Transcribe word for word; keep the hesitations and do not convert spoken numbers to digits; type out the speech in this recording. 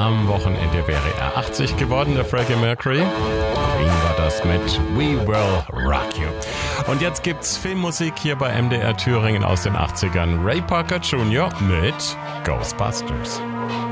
am Wochenende wäre er achtzig geworden, der Freddie Mercury. Queen war das mit We Will Rock You. Und jetzt gibt's Filmmusik hier bei M D R Thüringen aus den achtzigern. Ray Parker Junior mit Ghostbusters.